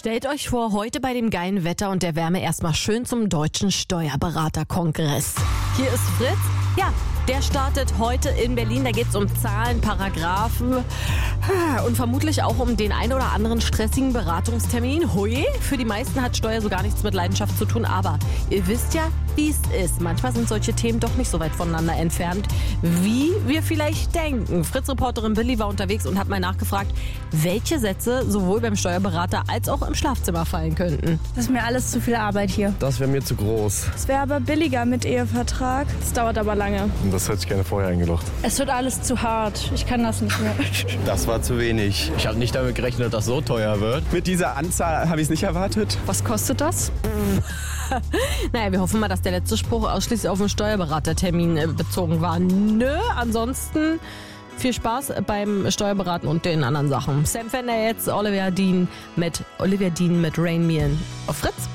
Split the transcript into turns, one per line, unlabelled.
Stellt euch vor, heute bei dem geilen Wetter und der Wärme erstmal schön zum Deutschen Steuerberaterkongress. Hier ist Fritz. Ja, der startet heute in Berlin. Da geht es um Zahlen, Paragraphen und vermutlich auch um den ein oder anderen stressigen Beratungstermin. Hui, für die meisten hat Steuer so gar nichts mit Leidenschaft zu tun. Aber ihr wisst ja, wie es ist. Manchmal sind solche Themen doch nicht so weit voneinander entfernt, wie wir vielleicht denken. Fritz-Reporterin Billy war unterwegs und hat mal nachgefragt, welche Sätze sowohl beim Steuerberater als auch im Schlafzimmer fallen könnten.
Das ist mir alles zu viel Arbeit hier.
Das wäre mir zu groß.
Es wäre aber billiger mit Ehevertrag. Das dauert aber lange.
Das hätte ich gerne vorher eingeloggt.
Es wird alles zu hart. Ich kann das nicht mehr.
Das war zu wenig. Ich habe nicht damit gerechnet, dass so teuer wird. Mit dieser Anzahl habe ich es nicht erwartet.
Was kostet das?
Naja, wir hoffen mal, dass der letzte Spruch ausschließlich auf den Steuerberatertermin bezogen war. Nö, ansonsten viel Spaß beim Steuerberaten und den anderen Sachen. Sam Fender jetzt, Olivia Dean mit Rain Man auf Fritz.